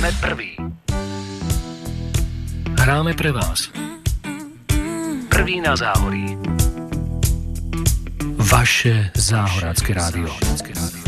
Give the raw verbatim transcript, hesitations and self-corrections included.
Sme prví. Hráme pre vás. Prvý na záhorí. Vaše záhorácké rádio.